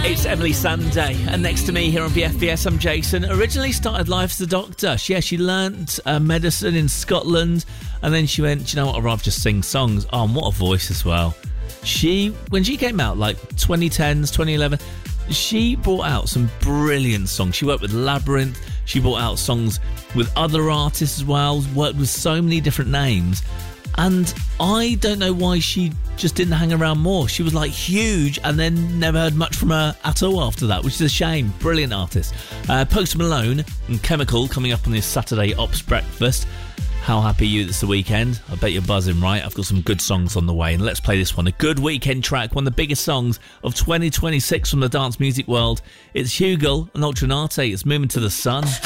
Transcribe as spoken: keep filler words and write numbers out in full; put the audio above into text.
It's Emily Sunday, and next to me here on B F B S, I'm Jason. Originally started life as a doctor. She, yeah, she learnt uh, medicine in Scotland, and then she went, do you know what, I'd rather just sing songs. Oh, and what a voice as well. She, when she came out, like twenty tens, twenty eleven, she brought out some brilliant songs. She worked with Labyrinth. She brought out songs with other artists as well, worked with so many different names. And I don't know why she just didn't hang around more. She was like huge and then never heard much from her at all after that, which is a shame. Brilliant artist. Uh, Post Malone and Chemical coming up on this Saturday Ops Breakfast. How happy are you it's the weekend? I bet you're buzzing, right? I've got some good songs on the way, and let's play this one. A good weekend track, one of the biggest songs of twenty twenty-six from the dance music world. It's Hugel and Ultranate. It's Moving to the Sun.